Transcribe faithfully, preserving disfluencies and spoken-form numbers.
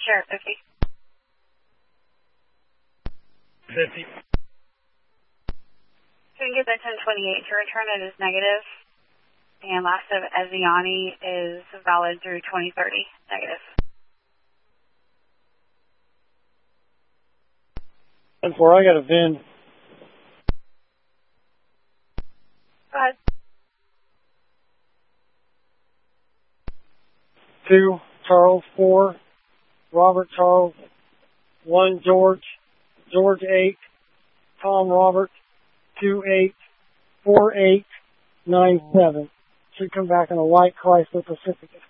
Sheriff fifty. fifty. So we can get that ten twenty-eight to return it as negative. And last of Eziani is valid through twenty thirty, negative. ten four, I got a V I N. Go ahead. two, Charles, four, Robert, Charles, one, George, George, eight, Tom, Robert, two, eight, four, eight, nine, seven. Should come back in a white Chrysler Pacifica.